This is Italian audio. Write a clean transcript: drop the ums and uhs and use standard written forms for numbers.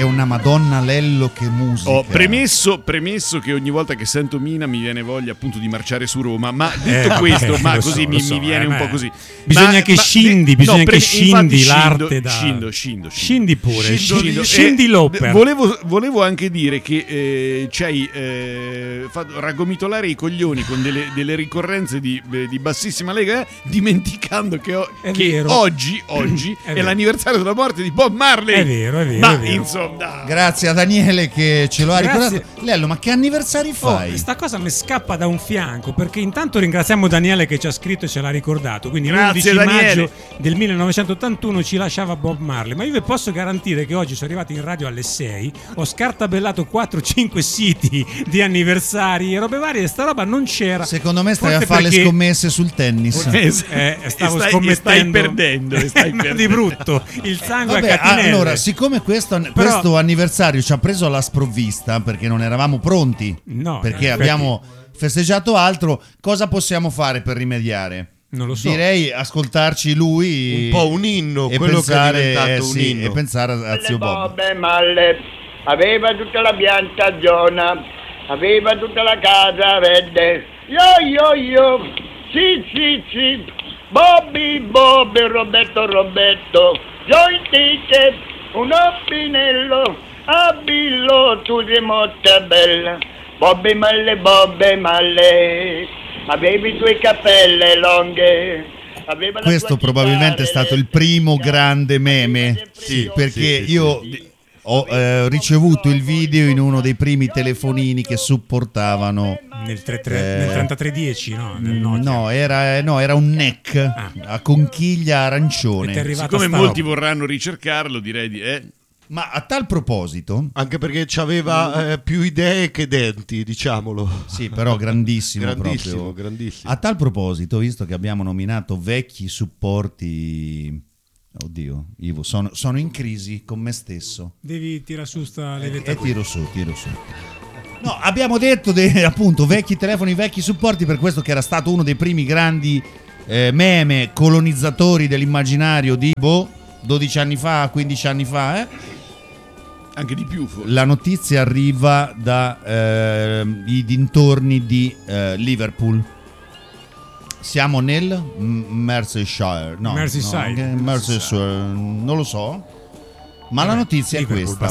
è una Madonna Lello che musica. Premesso che ogni volta che sento Mina mi viene voglia appunto di marciare su Roma, ma detto questo, ma così mi viene un po' così. Bisogna che scindi l'arte da... Scindi pure, scindi l'opera. Volevo anche dire che ci hai fatto raggomitolare i coglioni con delle ricorrenze di bassissima lega, dimenticando che oggi è l'anniversario della morte di Bob Marley. È vero. Insomma, grazie a Daniele che ce lo ha ricordato. Lello, ma che anniversari fai? Questa cosa mi scappa da un fianco, perché intanto ringraziamo Daniele che ci ha scritto e ce l'ha ricordato. Quindi l'11 maggio del 1981 ci lasciava Bob Marley. Ma io vi posso garantire che oggi sono arrivato in radio alle 6, ho scartabellato 4-5 siti di anniversari e robe varie, e sta roba non c'era. Secondo me stai a fare le scommesse sul tennis. Stavo scommettendo. Stai perdendo. Di brutto, il sangue a catinelle. Allora, siccome questo anniversario ci ha preso alla sprovvista, perché non eravamo pronti, perché abbiamo festeggiato altro, cosa possiamo fare per rimediare? Non lo so. Direi ascoltarci lui un po' un inno, e quello pensare, che è diventato un inno. E pensare a zio Bob. Malle aveva tutta la piantagione, aveva tutta la casa verde. Io, sì, Bobby, Roberto, Joy Ticket, un opinello, abillo, tu sei molto bella. Bobby Malle, avevi i tuoi capelle lunghe. Questo probabilmente è stato il primo grande meme, perché io ho ricevuto il video in uno dei primi telefonini che supportavano nel 3310, nel Nokia. No, era un NEC a conchiglia arancione. Siccome molti vorranno ricercarlo, direi di Ma a tal proposito, anche perché c'aveva più idee che denti, diciamolo. Sì, però grandissimo. A tal proposito, visto che abbiamo nominato vecchi supporti, oddio, Ivo, sono in crisi con me stesso. Devi tirare su sta levetta. E tiro su. No, abbiamo detto appunto vecchi telefoni, vecchi supporti, per questo che era stato uno dei primi grandi meme colonizzatori dell'immaginario di 12 anni fa, 15 anni fa, anche di più forse. La notizia arriva dai dintorni di Liverpool. Siamo nel Merseyside, non lo so, ma la notizia è questa.